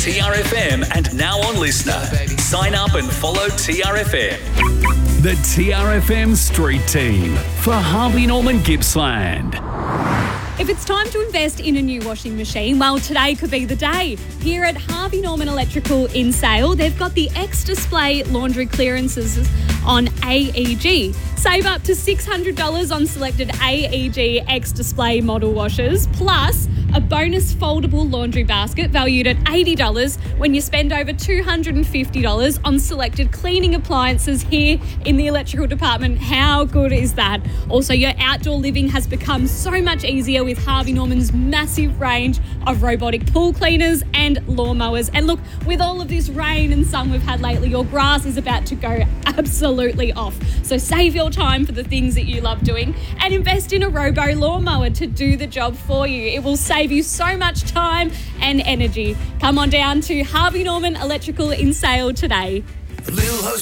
TRFM and now on Listener. Sign up and follow TRFM. The TRFM Street Team for Harvey Norman Gippsland. If it's time to invest in a new washing machine, well, today could be the day. Here at Harvey Norman Electrical in Sale, they've got the X-Display laundry clearances on AEG. Save up to $600 on selected AEG X-Display model washers, plus a bonus foldable laundry basket valued at $80 when you spend over $250 on selected cleaning appliances here in the electrical department. How good is that? Also, your outdoor living has become so much easier with Harvey Norman's massive range of robotic pool cleaners and lawnmowers. And look, with all of this rain and sun we've had lately, your grass is about to go absolutely off. So save your time for the things that you love doing and invest in a robo lawnmower to do the job for you. It will save you so much time and energy. Come on down to Harvey Norman Electrical in Sale today. The Little Host